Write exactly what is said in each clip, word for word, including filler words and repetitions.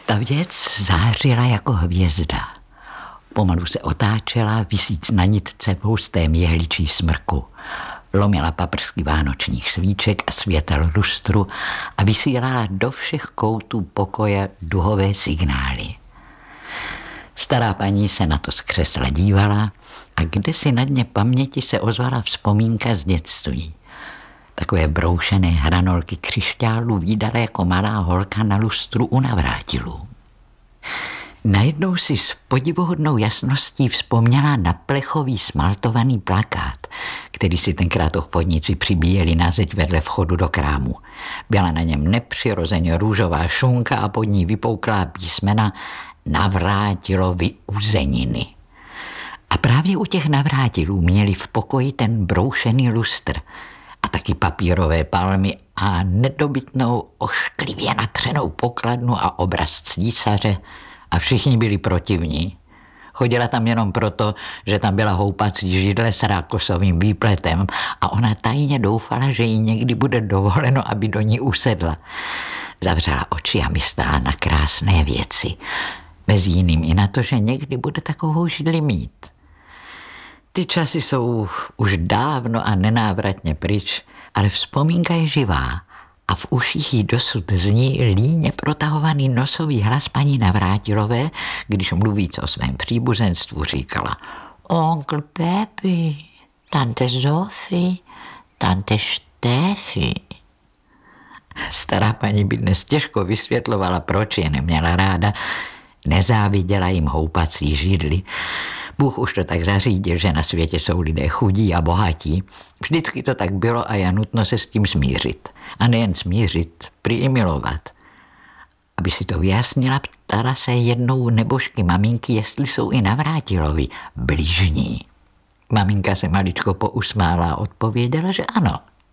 Ta věc zářila jako hvězda. Pomalu se otáčela, visíc na nitce v hustém jehličí smrku. Lomila paprsky vánočních svíček a světel lustru a vysílala do všech koutů pokoje duhové signály. Stará paní se na to z křesla dívala a kdesi na dně paměti se ozvala vzpomínka z dětství. Takové broušené hranolky křišťálů vídala jako malá holka na lustru u navrátilů. Najednou si s podivuhodnou jasností vzpomněla na plechový smaltovaný plakát, který si tenkrát obchodníci přibíjeli na zeď vedle vchodu do krámu. Byla na něm nepřirozeně růžová šunka a pod ní vypouklá písmena Navrátilovi uzeniny. A právě u těch navrátilů měli v pokoji ten broušený lustr a taky papírové palmy a nedobytnou ošklivě natřenou pokladnu a obraz císaře a všichni byli protivní. Chodila tam jenom proto, že tam byla houpací židle s rákosovým výpletem a ona tajně doufala, že jí někdy bude dovoleno, aby do ní usedla. Zavřela oči a myslela na krásné věci. Mezi jiným i na to, že někdy bude takovou židli mít. Ty časy jsou už dávno a nenávratně pryč, ale vzpomínka je živá a v uších jí dosud zní líně protahovaný nosový hlas paní Navrátilové, když mluvíc o svém příbuzenstvu říkala: Onkl Pepi, tante Zofy, tante Štéfy. Stará paní by dnes těžko vysvětlovala, proč je neměla ráda. Nezáviděla jim houpací židli. Bůh už to tak zařídil, že na světě jsou lidé chudí a bohatí. Vždycky to tak bylo a je nutno se s tím smířit. A nejen smířit, prý i milovat. Aby si to vyjasnila, ptala se jednou nebožky maminky, jestli jsou i Navrátilovi bližní. Maminka se maličko pousmála a odpověděla, že ano.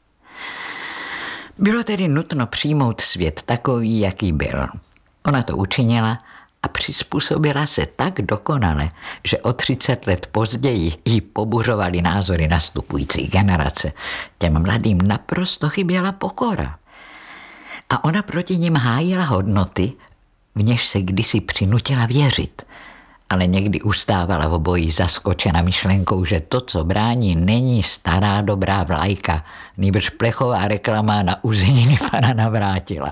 Bylo tedy nutno přijmout svět takový, jaký byl. Ona to učinila a přizpůsobila se tak dokonale, že o třicet let později jí pobuřovaly názory nastupující generace. Těm mladým naprosto chyběla pokora. A ona proti nim hájila hodnoty, v něž se kdysi přinutila věřit. Ale někdy ustávala v obojí zaskočena myšlenkou, že to, co brání, není stará dobrá vlajka, nýbrž plechová reklama na uzeniny pana Navrátila.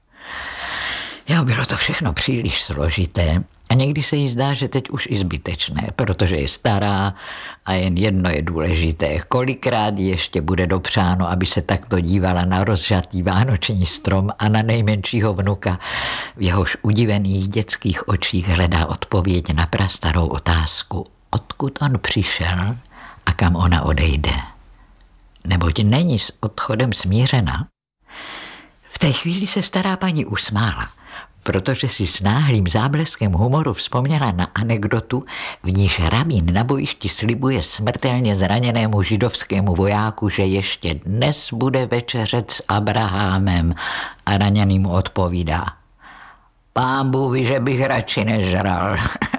Jo, bylo to všechno příliš složité a někdy se jí zdá, že teď už i zbytečné, protože je stará a jen jedno je důležité. Kolikrát ještě bude dopřáno, aby se takto dívala na rozžatý vánoční strom a na nejmenšího vnuka, v jehož udivených dětských očích hledá odpověď na prastarou otázku, odkud on přišel a kam ona odejde. Neboť není s odchodem smířena. V té chvíli se stará paní usmála, protože si s náhlým zábleskem humoru vzpomněla na anekdotu, v níž rabín na bojišti slibuje smrtelně zraněnému židovskému vojáku, že ještě dnes bude večeřet s Abrahamem, a raněný mu odpovídá: Pán Bůh ví, že bych radši nežral.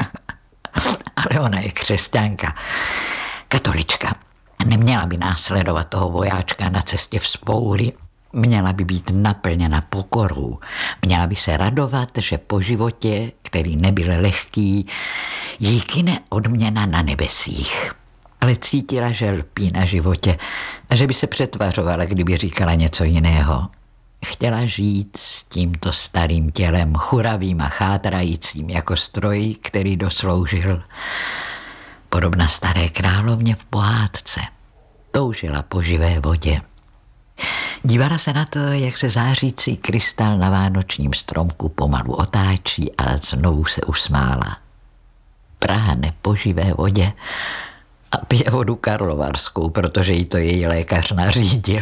Ale ona je křesťanka, katolička. Neměla by následovat toho vojáčka na cestě vzpoury. Měla by být naplněna pokorou. Měla by se radovat, že po životě, který nebyl lehký, jí kyne odměna na nebesích. Ale cítila, že lpí na životě a že by se přetvařovala, kdyby říkala něco jiného. Chtěla žít s tímto starým tělem, churavým a chátrajícím jako stroj, který dosloužil. Podobna staré královně v pohádce. Toužila po živé vodě. Dívala se na to, jak se zářící krystal na vánočním stromku pomalu otáčí a znovu se usmála. Prahne po živé vodě a pije vodu karlovarskou, protože jí to její lékař nařídil.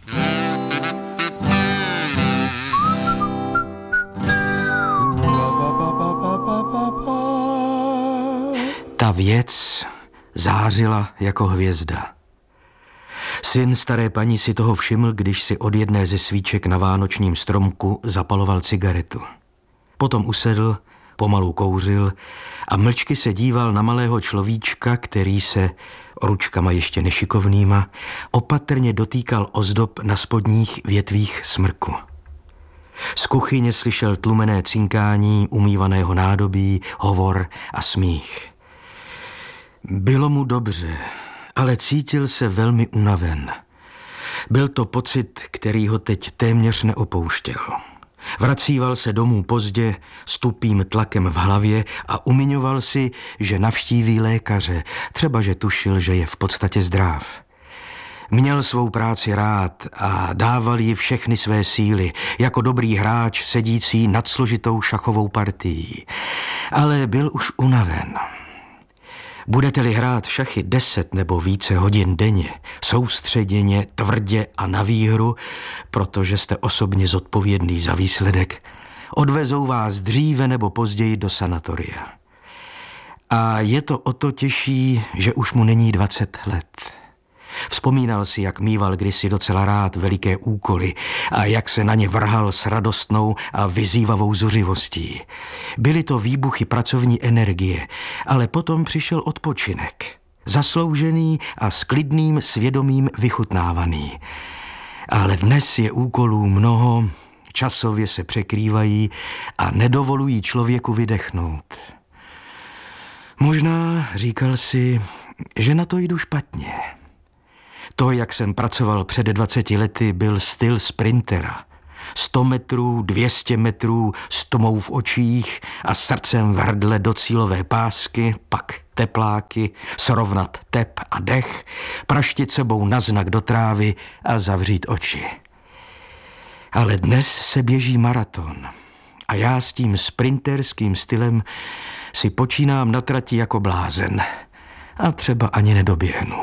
Ta věc zářila jako hvězda. Syn staré paní si toho všiml, když si od jedné ze svíček na vánočním stromku zapaloval cigaretu. Potom usedl, pomalu kouřil a mlčky se díval na malého človíčka, který se ručkama ještě nešikovnýma opatrně dotýkal ozdob na spodních větvích smrku. Z kuchyně slyšel tlumené cinkání umývaného nádobí, hovor a smích. Bylo mu dobře, ale cítil se velmi unaven. Byl to pocit, který ho teď téměř neopouštěl. Vracíval se domů pozdě s tupým tlakem v hlavě a umiňoval si, že navštíví lékaře, třeba že tušil, že je v podstatě zdrav. Měl svou práci rád a dával jí všechny své síly, jako dobrý hráč sedící nad složitou šachovou partií. Ale byl už unaven. Budete-li hrát šachy deset nebo více hodin denně, soustředěně, tvrdě a na výhru, protože jste osobně zodpovědný za výsledek, odvezou vás dříve nebo později do sanatoria. A je to o to těžší, že už mu není dvacet let. Vzpomínal si, jak mýval kdysi docela rád veliké úkoly a jak se na ně vrhal s radostnou a vyzývavou zuřivostí. Byly to výbuchy pracovní energie, ale potom přišel odpočinek. Zasloužený a s klidným svědomím vychutnávaný. Ale dnes je úkolů mnoho, časově se překrývají a nedovolují člověku vydechnout. Možná, říkal si, že na to jdu špatně. To, jak jsem pracoval před dvaceti lety, byl styl sprintera. Sto metrů, dvě stě metrů, s tmou v očích a srdcem v hrdle do cílové pásky, pak tepláky, srovnat tep a dech, praštit sebou na znak do trávy a zavřít oči. Ale dnes se běží maraton a já s tím sprinterským stylem si počínám na trati jako blázen a třeba ani nedoběhnu.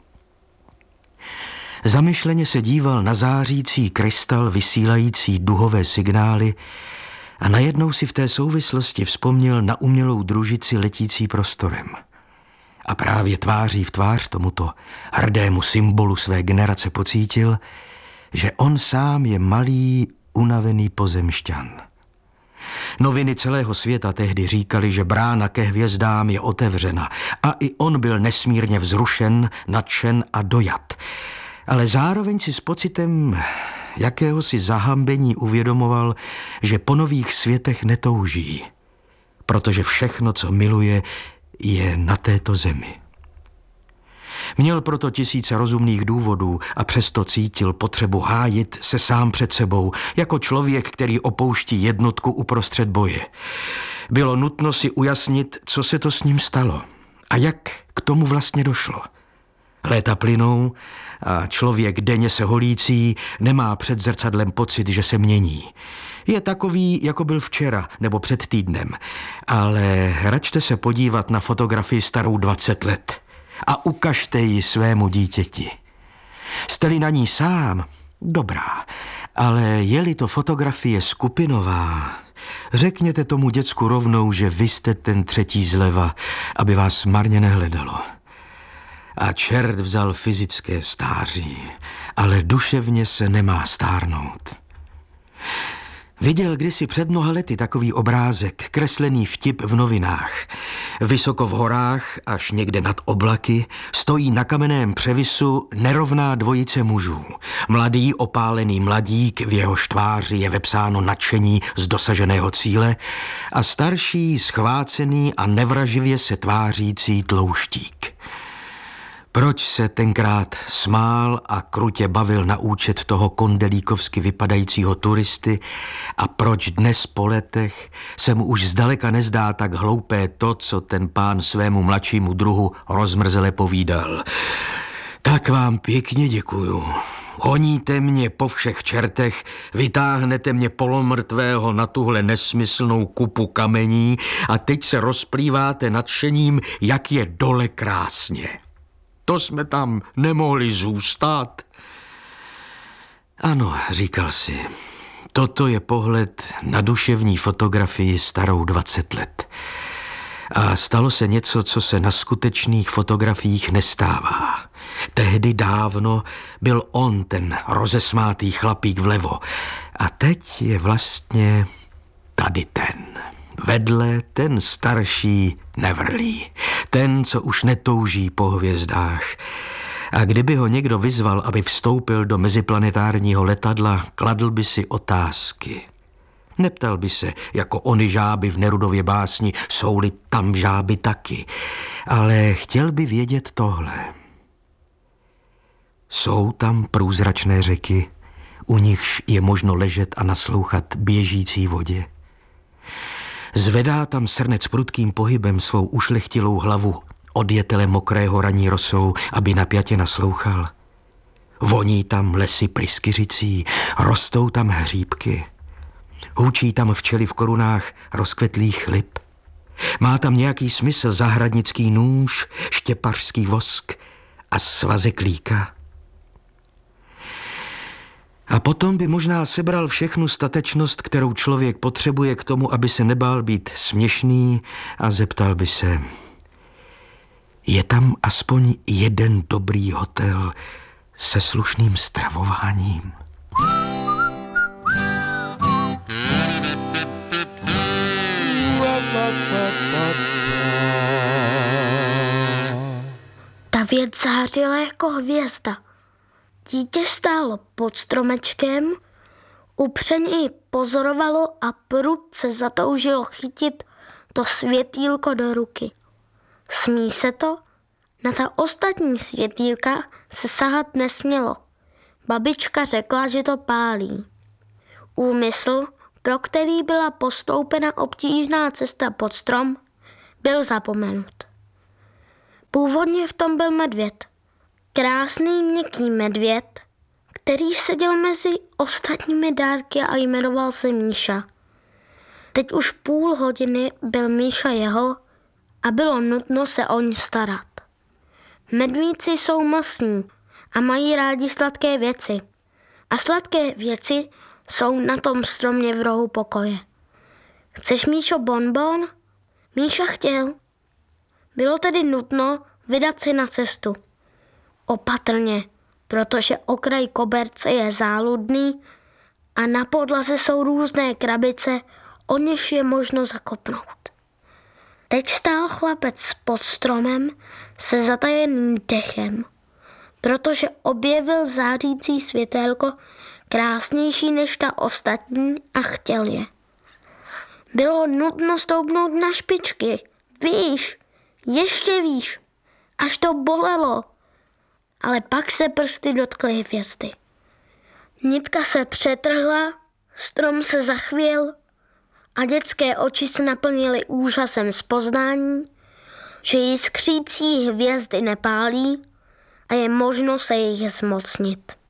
Zamyšleně se díval na zářící krystal vysílající duhové signály a najednou si v té souvislosti vzpomněl na umělou družici letící prostorem. A právě tváří v tvář tomuto hrdému symbolu své generace pocítil, že on sám je malý, unavený pozemšťan. Noviny celého světa tehdy říkali, že brána ke hvězdám je otevřena a i on byl nesmírně vzrušen, nadšen a dojat. Ale zároveň si s pocitem jakéhosi zahambení uvědomoval, že po nových světech netouží, protože všechno, co miluje, je na této zemi. Měl proto tisíce rozumných důvodů a přesto cítil potřebu hájit se sám před sebou, jako člověk, který opouští jednotku uprostřed boje. Bylo nutno si ujasnit, co se to s ním stalo a jak k tomu vlastně došlo. Léta plynou a člověk denně se holící nemá před zrcadlem pocit, že se mění. Je takový, jako byl včera nebo před týdnem, ale račte se podívat na fotografii starou dvacet let a ukažte ji svému dítěti. Jste-li na ní sám, dobrá, ale je-li to fotografie skupinová, řekněte tomu děcku rovnou, že vy jste ten třetí zleva, aby vás marně nehledalo. A čert vzal fyzické stáří, ale duševně se nemá stárnout. Viděl kdysi před mnoha lety takový obrázek, kreslený vtip v novinách. Vysoko v horách, až někde nad oblaky, stojí na kamenném převisu nerovná dvojice mužů. Mladý opálený mladík, v jehož tváři je vepsáno nadšení z dosaženého cíle, a starší, schvácený a nevraživě se tvářící tlouštík. Proč se tenkrát smál a krutě bavil na účet toho kondelíkovsky vypadajícího turisty a proč dnes po letech se mu už zdaleka nezdá tak hloupé to, co ten pán svému mladšímu druhu rozmrzele povídal. Tak vám pěkně děkuju. Honíte mě po všech čertech, vytáhnete mě polomrtvého na tuhle nesmyslnou kupu kamení a teď se rozplýváte nadšením, jak je dole krásně. To jsme tam nemohli zůstat. Ano, říkal si, toto je pohled na duševní fotografii starou dvacet let. A stalo se něco, co se na skutečných fotografiích nestává. Tehdy dávno byl on ten rozesmátý chlapík vlevo. A teď je vlastně tady ten. Vedle ten starší nevrlý. Ten, co už netouží po hvězdách. A kdyby ho někdo vyzval, aby vstoupil do meziplanetárního letadla, kladl by si otázky. Neptal by se, jako ony žáby v Nerudově básni, jsou-li tam žáby taky. Ale chtěl by vědět tohle. Jsou tam průzračné řeky, u nichž je možno ležet a naslouchat běžící vodě. Zvedá tam srnec prudkým pohybem svou ušlechtilou hlavu od jetele mokrého raní rosou, aby napjatě naslouchal. Voní tam lesy pryskyřicí, rostou tam hříbky. Hůčí tam včely v korunách rozkvetlých lip. Má tam nějaký smysl zahradnický nůž, štěpařský vosk a svazek líka. A potom by možná sebral všechnu statečnost, kterou člověk potřebuje k tomu, aby se nebál být směšný, a zeptal by se: je tam aspoň jeden dobrý hotel se slušným stravováním? Ta věc zářila jako hvězda. Dítě stálo pod stromečkem, upřeně ji pozorovalo a prudce zatoužilo chytit to světýlko do ruky. Smí se to? Na ta ostatní světýlka se sahat nesmělo. Babička řekla, že to pálí. Úmysl, pro který byla postoupena obtížná cesta pod strom, byl zapomenut. Původně v tom byl medvěd. Krásný měkký medvěd, který seděl mezi ostatními dárky a jmenoval se Míša. Teď už půl hodiny byl Míša jeho a bylo nutno se o ní starat. Medvídci jsou masní a mají rádi sladké věci. A sladké věci jsou na tom stromě v rohu pokoje. Chceš, Míšo, bonbon? Míša chtěl. Bylo tedy nutno vydat se na cestu. Opatrně, protože okraj koberce je záludný a na podlaze jsou různé krabice, o něž je možno zakopnout. Teď stál chlapec pod stromem se zatajeným dechem, protože objevil zářící světélko krásnější než ta ostatní a chtěl je. Bylo nutno stoupnout na špičky, výš, ještě výš, až to bolelo, ale pak se prsty dotkly hvězdy. Nitka se přetrhla, strom se zachvěl a dětské oči se naplnily úžasem z poznání, že jiskřící hvězdy nepálí a je možno se jich zmocnit.